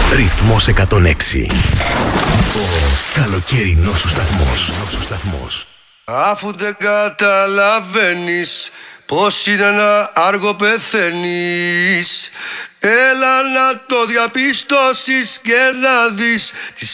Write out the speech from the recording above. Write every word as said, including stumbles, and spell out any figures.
Ρυθμός εκατόν έξι. Ο καλοκαιρινός σου σταθμός. σταθμός. Αφού δεν καταλαβαίνεις πως είναι να άργο πεθαίνεις, έλα να το διαπιστώσεις και να δεις τις